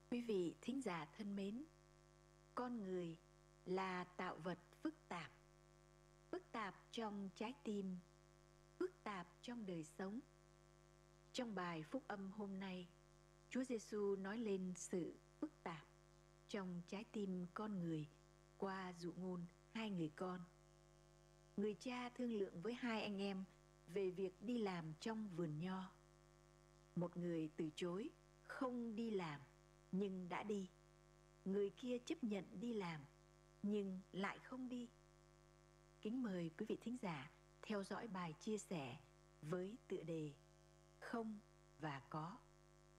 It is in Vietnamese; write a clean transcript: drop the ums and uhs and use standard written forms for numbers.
Quý vị thính giả thân mến, con người là tạo vật phức tạp trong trái tim, phức tạp trong đời sống. Trong bài phúc âm hôm nay, Chúa Giêsu nói lên sự phức tạp trong trái tim con người qua dụ ngôn hai người con. Người cha thương lượng với hai anh em về việc đi làm trong vườn nho. Một người từ chối không đi làm nhưng đã đi. Người kia chấp nhận đi làm nhưng lại không đi. Kính mời quý vị thính giả theo dõi bài chia sẻ với tựa đề Không và Có.